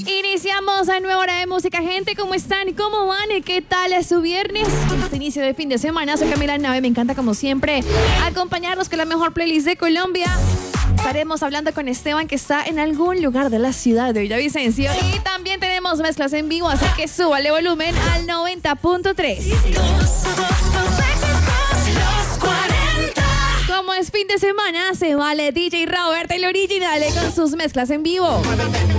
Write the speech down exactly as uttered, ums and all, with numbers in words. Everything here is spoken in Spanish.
Iniciamos a nueva hora de música, gente. ¿Cómo están? ¿Cómo van? ¿Qué tal es su viernes? Este inicio de fin de semana. Soy Camila Nave. Me encanta, como siempre, acompañarlos con la mejor playlist de Colombia. Estaremos hablando con Esteban, que está en algún lugar de la ciudad de Villavicencio. Y también tenemos mezclas en vivo, así que súbale volumen al noventa punto tres. Como es fin de semana, se vale D J Robert, el original, con sus mezclas en vivo.